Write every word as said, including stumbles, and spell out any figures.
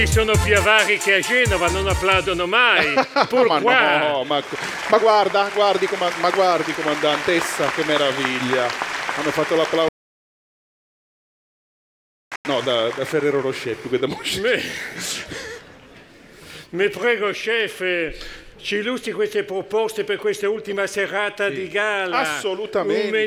Sono più avari che a Genova, non applaudono mai. ma no, ma, ma guarda, guardi, comand- ma guardi comandantessa, che meraviglia. Hanno fatto l'applauso. No, da, da Ferrero Rocher, più che da Mosce. Me, me prego, chef, ci illustri queste proposte per questa ultima serata Sì, di gala. assolutamente. Un